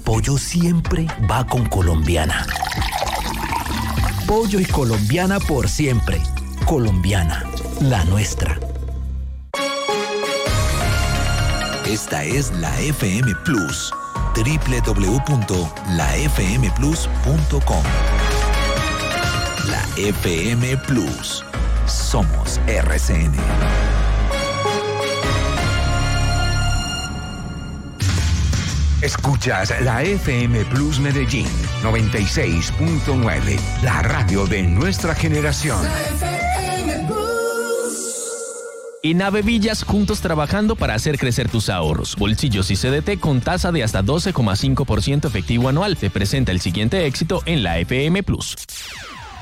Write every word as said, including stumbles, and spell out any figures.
pollo siempre va con Colombiana. Pollo y Colombiana por siempre. Colombiana, la nuestra. Esta es la F M Plus. doble u doble u doble u punto la f m plus punto com. La F M Plus. Somos R C N. Escuchas la F M Plus Medellín noventa y seis punto nueve, la radio de nuestra generación. En Avevillas, juntos trabajando para hacer crecer tus ahorros. Bolsillos y C D T con tasa de hasta doce coma cinco por ciento efectivo anual. Te presenta el siguiente éxito en la F M Plus.